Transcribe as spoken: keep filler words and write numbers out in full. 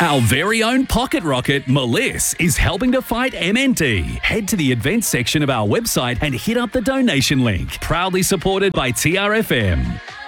Our very own pocket rocket, Meliss, is helping to fight M N T. Head to the events section of our website and hit up the donation link. Proudly supported by T R F M.